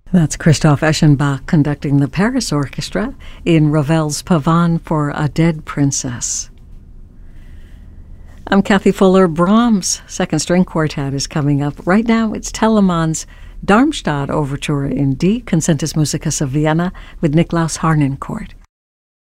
That's Christoph Eschenbach conducting the Paris Orchestra in Ravel's Pavane for a Dead Princess. I'm Kathy Fuller. Brahms' Second String Quartet is coming up. Right now it's Telemann's Darmstadt Overture in D, Concentus Musicus of Vienna with Niklaus Harnoncourt.